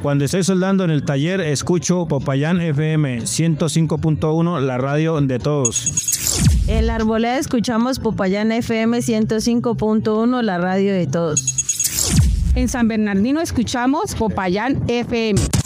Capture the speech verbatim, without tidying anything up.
Cuando estoy soldando en el taller, escucho Popayán F M ciento cinco punto uno, la radio de todos. En la Arboleda escuchamos Popayán F M ciento cinco punto uno, la radio de todos. En San Bernardino escuchamos Popayán F M.